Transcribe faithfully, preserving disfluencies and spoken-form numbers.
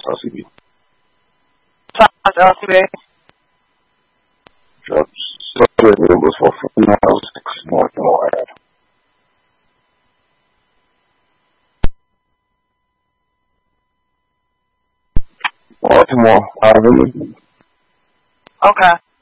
L C B. South L C B. Yep. So it was for four miles, six North Moab. Baltimore Avenue. Okay.